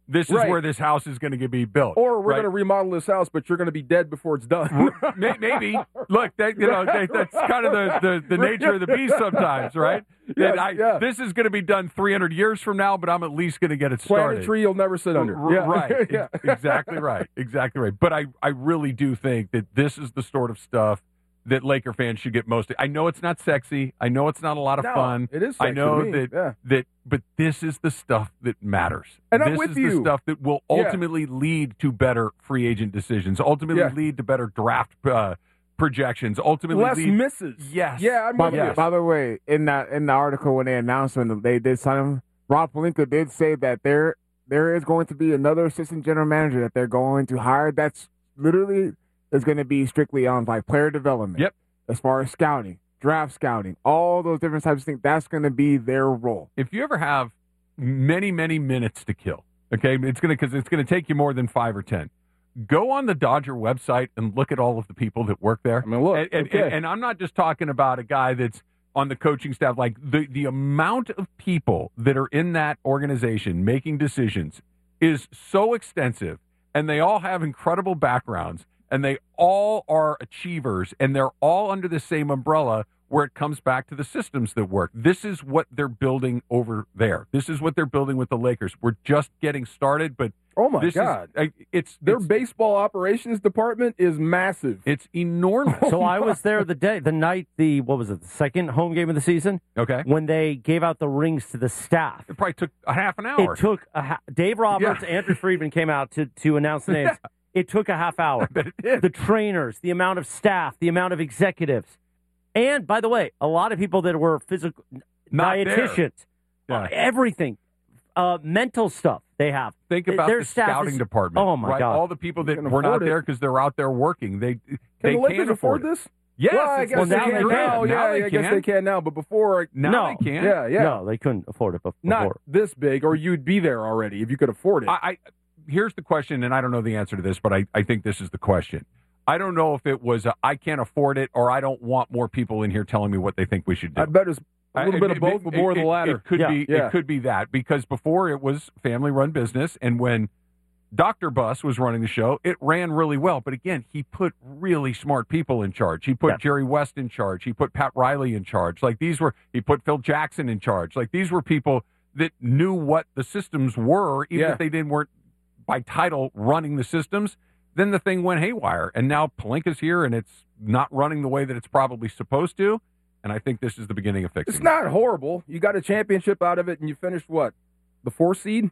this is
Right.
where this house is going to be built.
Or we're
right?
going to remodel this house, but you're going to be dead before it's done.
May- Maybe. Look, that, you know, that, that's kind of the, the, the nature of the beast sometimes, right?
Yes,
That I,
yeah.
This is going to be done three hundred years from now, but I'm at least going to get it
Plant
started.
a tree you'll never sit under.
R-
Yeah.
Right.
Yeah.
Ex- Exactly right. Exactly right. But I, I really do think that this is the sort of stuff that Laker fans should get most. I know it's not sexy. I know it's not a lot of
No,
fun.
it is
I
sexy
know
to me,
that
yeah.
that, but this is the stuff that matters.
And I'm
this
with
is
you.
the stuff that will
Yeah.
ultimately lead to better free agent decisions. Ultimately
Yeah.
lead to better draft uh, projections. Ultimately,
Less
lead,
misses.
Yes.
Yeah, I'm
By,
with you.
by the way, in that in the article when they announced when they did sign him, Rob Pelinka did say that there there is going to be another assistant general manager that they're going to hire. That's literally is going to be strictly on like player development.
Yep.
As far as scouting, draft scouting, all those different types of things. That's going to be their role.
If you ever have many, many minutes to kill, okay, it's gonna because it's gonna take you more than five or ten. Go on the Dodger website and look at all of the people that work there.
I mean, look,
and, and,
okay.
and, and I'm not just talking about a guy that's on the coaching staff. Like the the amount of people that are in that organization making decisions is so extensive, and they all have incredible backgrounds, and they all are achievers, and they're all under the same umbrella where it comes back to the systems that work. This is what they're building over there. This is what they're building with the Lakers. We're just getting started, but
oh my
this
God,
is, I- it's
their
it's,
baseball operations department is massive.
it's enormous.
So I was there the day, the night, the what was it, the second home game of the season?
Okay,
when they gave out the rings to the staff.
It probably took a half an hour.
It took a ha- Dave Roberts,
Yeah.
Andrew Friedman came out to to announce the names.
Yeah.
It took a half hour. The trainers, the amount of staff, the amount of executives, and by the way, a lot of people that were physical
Not
dietitians,
there.
uh, everything, uh, mental stuff they have.
Think about
Their
the
staff
scouting
is-
department.
Oh my
right?
God!
All the people that
Can
were not
afford it.
there because they're out there working. They
Can
they
the Lakers
can't
afford
it.
this?
Yes,
well, I
it's-
guess
well,
they
now
can.
they can.
Now, yeah,
Now they
I guess
can.
they can now. But before,
Now
No.
they can.
yeah, yeah,
No, they couldn't afford it before.
not this big, or you'd be there already if you could afford it.
I, I here's the question, and I don't know the answer to this, but I, I think this is the question. I don't know if it was a, I can't afford it, or I don't want more people in here telling me what they think we should do.
I bet it's a little
I-
bit
it-
of both,
it-
but more of
it-
the latter.
It could
Yeah.
be.
Yeah.
It could be that because before it was family-run business, and when Doctor Bus was running the show, it ran really well. But again, he put really smart people in charge. He put
Yeah.
Jerry West in charge. He put Pat Riley in charge. Like these were. He put Phil Jackson in charge. Like these were people that knew what the systems were, even
Yeah.
if they didn't weren't by title running the systems. Then the thing went haywire, and now Pelinka's here, and it's not running the way that it's probably supposed to. And I think this is the beginning of fixing
It's
it.
not horrible. You got a championship out of it, and you finished what, the four seed?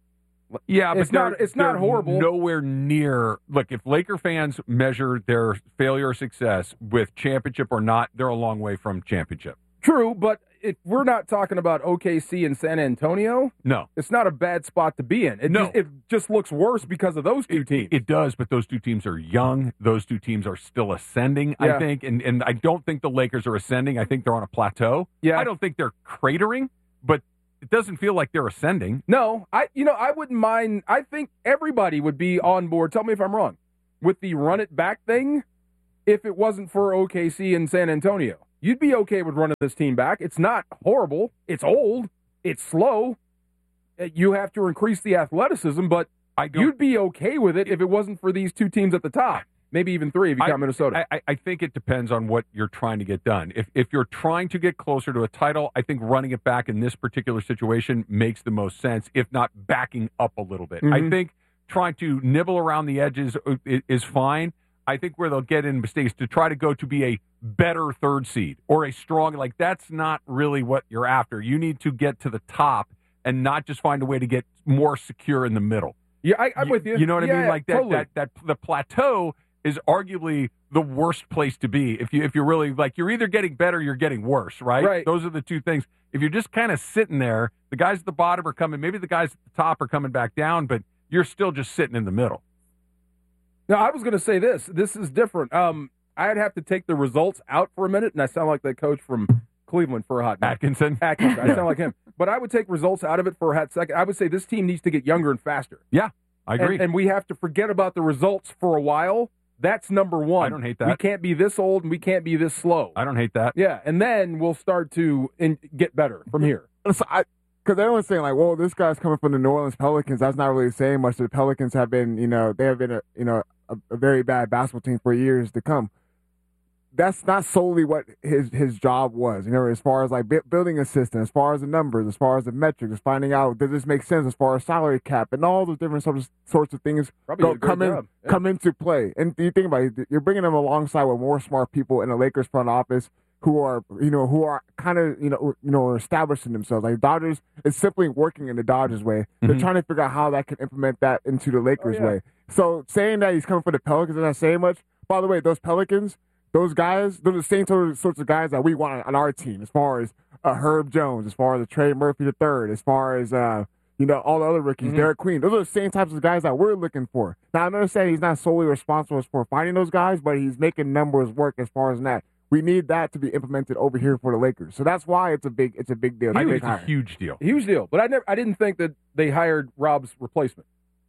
Yeah, but
It's not-
they're-
it's not
they're
horrible.
Nowhere near. Look, if Laker fans measure their failure or success with championship or not, they're a long way from championship.
True, but if we're not talking about O K C and San Antonio,
No,
it's not a bad spot to be in. It,
No.
just, it just looks worse because of those two teams.
it does, but those two teams are young. Those two teams are still ascending,
Yeah.
I think, and and I don't think the Lakers are ascending. I think they're on a plateau.
Yeah.
I don't think they're cratering, but it doesn't feel like they're ascending.
No, I you know I wouldn't mind. I think everybody would be on board. Tell me if I'm wrong with the run it back thing. If it wasn't for O K C and San Antonio, you'd be okay with running this team back. It's not horrible. It's old. It's slow. Uh, You have to increase the athleticism, but
I don't,
you'd be okay with it if it wasn't for these two teams at the top. Maybe even three if you
I-
count Minnesota.
I, I think it depends on what you're trying to get done. If if you're trying to get closer to a title, I think running it back in this particular situation makes the most sense, if not backing up a little bit. I
Mhm.
think trying to nibble around the edges uh, i- is fine. I think where they'll get in mistakes to try to go to be a better third seed or a strong, like that's not really what you're after. You need to get to the top and not just find a way to get more secure in the middle.
yeah, I, I'm with you.
You know what I
Yeah,
mean?
yeah,
Like that,
totally.
that, that, the plateau is arguably the worst place to be. If you, if you're really like, you're either getting better, or you're getting worse, right?
Right.
Those are the two things. If you're just kind of sitting there, the guys at the bottom are coming, maybe the guys at the top are coming back down, but you're still just sitting in the middle.
Now, I was going to say this. This is different. Um, I'd have to take the results out for a minute, and I sound like that coach from Cleveland for a hot minute.
Atkinson.
Atkinson. I sound like him. But I would take results out of it for a hot second. I would say this team needs to get younger and faster.
Yeah, I agree.
And, and we have to forget about the results for a while. That's number one.
I don't hate that.
We can't be this old and we can't be this slow.
I don't hate that.
Yeah, and then we'll start to in, get better from here.
So I, because everyone's saying like, well, this guy's coming from the New Orleans Pelicans. That's not really saying much. The Pelicans have been, you know, they have been a, you know, a, a very bad basketball team for years to come. That's not solely what his his job was, you know, as far as like b- building a system, as far as the numbers, as far as the metrics, finding out does this make sense as far as salary cap and all those different sorts of, sorts of things go, come in
yeah.
come into play. And you think about it, you're bringing them alongside with more smart people in the Lakers front office who are, you know, who are kind of, you know, you know, establishing themselves. Like Dodgers is simply working in the Dodgers way. Mm-hmm. They're trying to figure out how that can implement that into the Lakers oh, yeah. way. So saying that he's coming for the Pelicans and not saying much. By the way, those Pelicans. Those guys, they're the same sorts of guys that we want on our team, as far as uh, Herb Jones, as far as Trey Murphy the third, as far as, uh, you know, all the other rookies, mm-hmm. Derek Queen. Those are the same types of guys that we're looking for. Now, I understand he's not solely responsible for finding those guys, but he's making numbers work as far as that. We need that to be implemented over here for the Lakers. So that's why it's a big it's a big deal.
I think it's a huge deal.
Huge deal. But I never I didn't think that they hired Rob's replacement.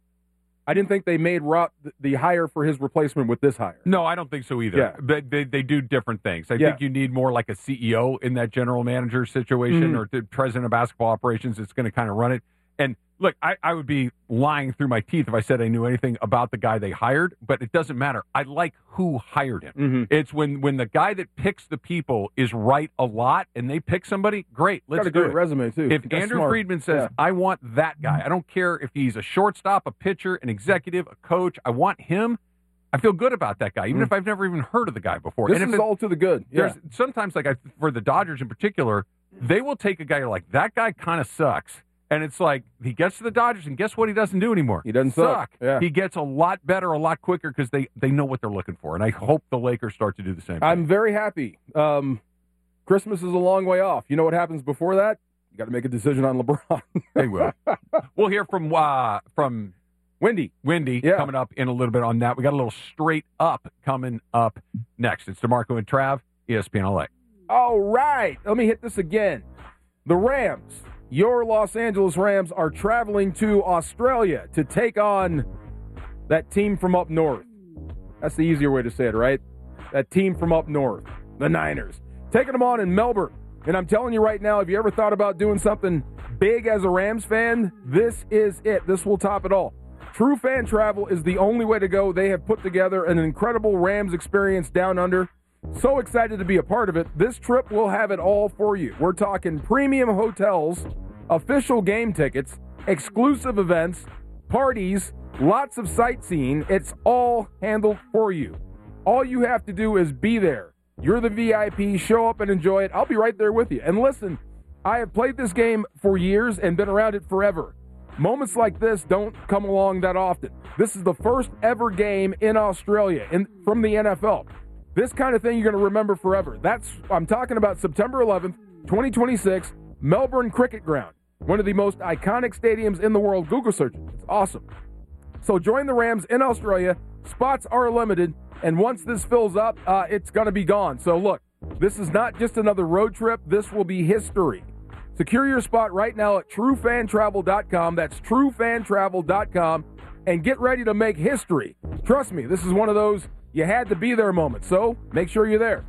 I didn't think they made Rob the hire for his replacement with this hire.
No, I don't think so either. Yeah. They, they, they do different things. I yeah. think you need more like a C E O in that general manager situation mm-hmm. or the president of basketball operations that's going to kind of run it. And look, I, I would be lying through my teeth if I said I knew anything about the guy they hired, but it doesn't matter. I like who hired him.
Mm-hmm.
It's when, when the guy that picks the people is right a lot and they pick somebody, great, let's
Got a
do
great
it.
resume, too.
If
That's
Andrew
smart.
Friedman says,
yeah.
I want that guy, I don't care if he's a shortstop, a pitcher, an executive, a coach, I want him, I feel good about that guy, even mm. if I've never even heard of the guy before.
This
and
is
if it,
all to the good. Yeah.
There's sometimes, like I, for the Dodgers in particular, they will take a guy like, that guy kind of sucks. And it's like, he gets to the Dodgers, and guess what he doesn't do anymore?
He doesn't suck.
suck.
Yeah.
He gets a lot better, a lot quicker, because they, they know what they're looking for. And I hope the Lakers start to do the same thing.
I'm very happy. Um, Christmas is a long way off. You know what happens before that? You got to make a decision on LeBron.
They will. We'll hear from uh, from
Wendy.
Wendy
yeah.
coming up in a little bit on that. We got a little straight up coming up next. It's DeMarco and Trav, E S P N L A.
All right. Let me hit this again. The Rams. Your Los Angeles Rams are traveling to Australia to take on that team from up north. That's the easier way to say it, right? That team from up north, the Niners. Taking them on in Melbourne. And I'm telling you right now, if you ever thought about doing something big as a Rams fan, this is it. This will top it all. True Fan Travel is the only way to go. They have put together an incredible Rams experience down under. So excited to be a part of it. This trip will have it all for you. We're talking premium hotels, official game tickets, exclusive events, parties, lots of sightseeing. It's all handled for you. All you have to do is be there. You're the V I P. Show up and enjoy it. I'll be right there with you. And listen, I have played this game for years and been around it forever. Moments like this don't come along that often. This is the first ever game in Australia in, from the N F L. This kind of thing you're going to remember forever. That's I'm talking about September eleventh, twenty twenty-six, Melbourne Cricket Ground, one of the most iconic stadiums in the world. Google search it. It's awesome. So join the Rams in Australia. Spots are limited, and once this fills up, uh, it's going to be gone. So look, this is not just another road trip. This will be history. Secure your spot right now at true fan travel dot com. That's true fan travel dot com, and get ready to make history. Trust me, this is one of those you had to be there moments, so make sure you're there.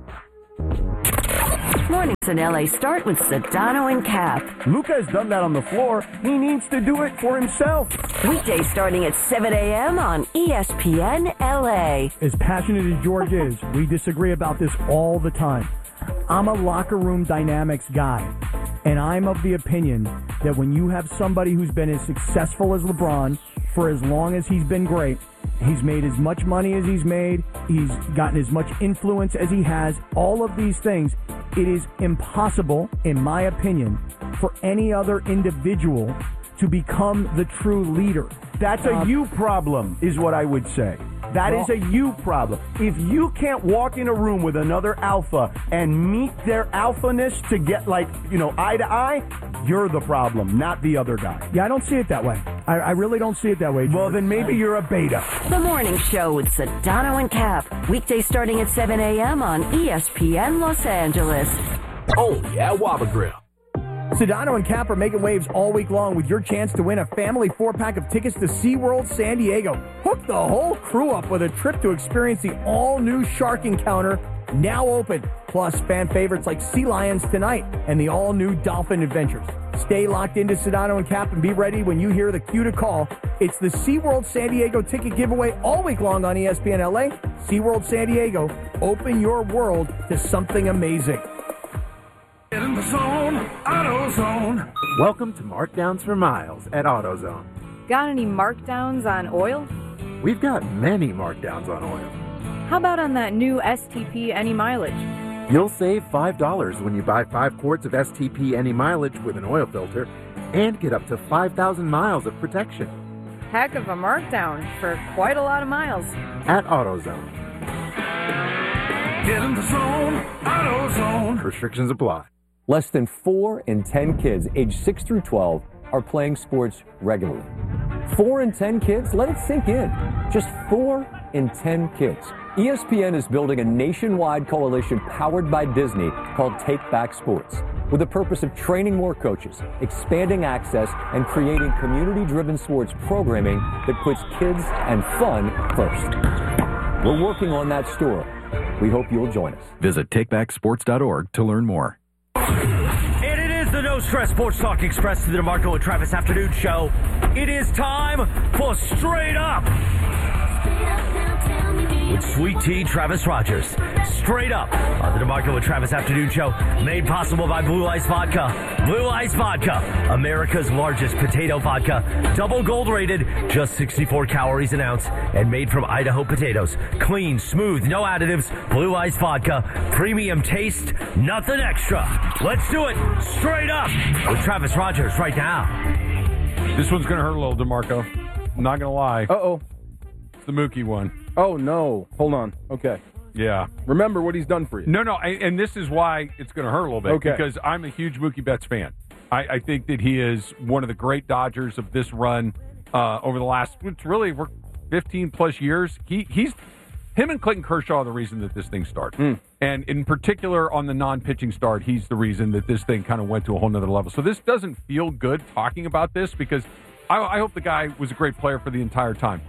Mornings in L A start with Sedano and Cap.
Luka has done that on the floor. He needs to do it for himself.
Weekdays starting at seven a.m. on E S P N L A.
As passionate as George is, we disagree about this all the time. I'm a locker room dynamics guy, and I'm of the opinion that when you have somebody who's been as successful as LeBron for as long as he's been great, he's made as much money as he's made, he's gotten as much influence as he has, all of these things, it is impossible, in my opinion, for any other individual to become the true leader.
That's a um, you problem, is what I would say. That well, is a you problem. If you can't walk in a room with another alpha and meet their alphaness to get, like, you know, eye to eye, you're the problem, not the other guy.
Yeah, I don't see it that way. I, I really don't see it that way, George.
Well, then maybe you're a beta.
The Morning Show with Sedano and Cap. Weekdays starting at seven a.m. on E S P N Los Angeles.
Only at Waba Grill.
Sedano and Cap are making waves all week long with your chance to win a family four-pack of tickets to SeaWorld San Diego. Hook the whole crew up with a trip to experience the all-new Shark Encounter, now open. Plus, fan favorites like Sea Lions Tonight and the all-new Dolphin Adventures. Stay locked into Sedano and Cap and be ready when you hear the cue to call. It's the SeaWorld San Diego ticket giveaway all week long on E S P N L A. SeaWorld San Diego, open your world to something amazing.
Get in the zone, AutoZone. Welcome to Markdowns for Miles at AutoZone.
Got any markdowns on oil?
We've got many markdowns on oil.
How about on that new S T P Any Mileage?
You'll save five dollars when you buy five quarts of S T P Any Mileage with an oil filter and get up to five thousand miles of protection.
Heck of a markdown for quite a lot of miles.
At AutoZone. Get in the zone, AutoZone. Restrictions apply.
Less than four in ten kids aged six through twelve are playing sports regularly. Four in ten kids? Let it sink in. Just four in ten kids. E S P N is building a nationwide coalition powered by Disney called Take Back Sports, with the purpose of training more coaches, expanding access, and creating community-driven sports programming that puts kids and fun first. We're working on that story. We hope you'll join us.
Visit take back sports dot org to learn more.
And it is the No Stress Sports Talk Express to the DeMarco and Travis Afternoon Show. It is time for Straight Up with Sweet Tea Travis Rogers. Straight Up on the DeMarco and Travis Afternoon Show, made possible by Blue Ice Vodka. Blue Ice Vodka, America's largest potato vodka, double gold rated, just sixty-four calories an ounce, and made from Idaho potatoes. Clean, smooth, no additives. Blue Ice Vodka, premium taste, nothing extra. Let's do it straight up with Travis Rogers right now.
This one's going to hurt a little, DeMarco. I'm not going to lie.
Uh-oh.
It's the Mookie one.
Oh, no. Hold on. Okay.
Yeah.
Remember what he's done for you.
No, no, I, and this is why it's going to hurt a little bit.
Okay.
Because I'm a huge Mookie Betts fan. I, I think that he is one of the great Dodgers of this run uh, over the last, it's really, we're fifteen-plus years. He He's, him and Clayton Kershaw are the reason that this thing started.
Mm.
And in particular, on the non-pitching start, he's the reason that this thing kind of went to a whole nother level. So this doesn't feel good talking about this because I, I hope the guy was a great player for the entire time.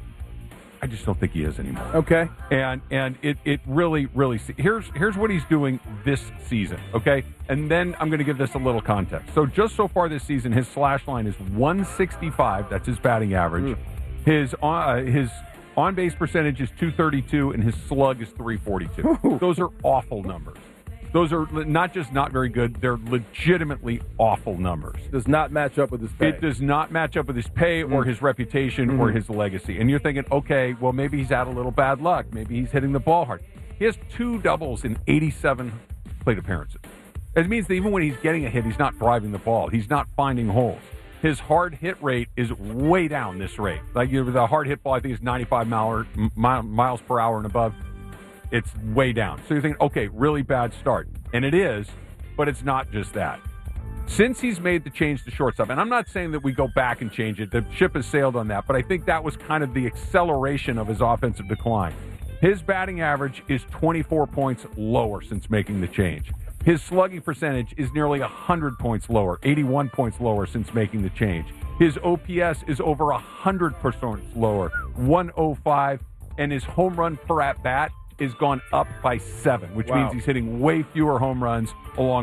I just don't think he is anymore.
Okay.
And and it, it really, really, here's here's what he's doing this season, okay? And then I'm going to give this a little context. So just so far this season, his slash line is one sixty-five. That's his batting average. Mm. His, uh, his on-base percentage is two thirty-two, and his slug is three forty-two. Ooh. Those are awful numbers. Those are not just not very good, they're legitimately awful numbers.
Does not match up with his pay.
It does not match up with his pay or
Mm.
his reputation
Mm-hmm.
or his legacy. And you're thinking, okay, well, maybe he's had a little bad luck. Maybe he's hitting the ball hard. He has two doubles in eighty-seven plate appearances. It means that even when he's getting a hit, he's not driving the ball. He's not finding holes. His hard hit rate is way down this rate. Like you know, the hard hit ball, I think is ninety-five mile, mile, miles per hour and above. It's way down. So you're thinking, okay, really bad start. And it is, but it's not just that. Since he's made the change to shortstop, and I'm not saying that we go back and change it. The ship has sailed on that, but I think that was kind of the acceleration of his offensive decline. His batting average is twenty-four points lower since making the change. His slugging percentage is nearly one hundred points lower, eighty-one points lower since making the change. His O P S is over one hundred percent lower, one oh five, and his home run per at-bat is gone up by seven, which
Wow.
means he's hitting way fewer home runs along